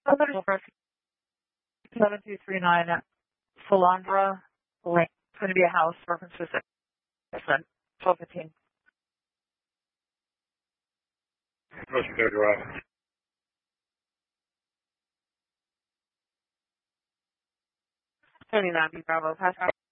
7239 Solandra Lane. It's going to be a house reference to 1215. Motion to drive. 79 B Bravo. Pass.